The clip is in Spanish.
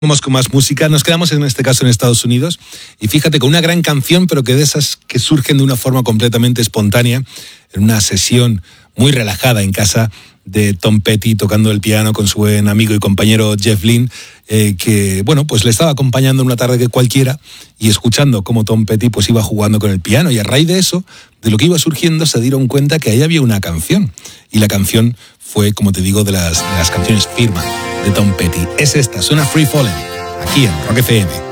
Vamos con más música, nos quedamos en este caso en Estados Unidos y fíjate, con una gran canción, pero que de esas que surgen de una forma completamente espontánea, en una sesión muy relajada en casa de Tom Petty tocando el piano con su buen amigo y compañero Jeff Lynne, que bueno, pues le estaba acompañando una tarde que cualquiera y escuchando cómo Tom Petty pues iba jugando con el piano, y a raíz de eso, de lo que iba surgiendo, se dieron cuenta que ahí había una canción, y la canción fue, como te digo, de las canciones firma de Tom Petty. Es esta, suena Free Falling, aquí en Rock FM.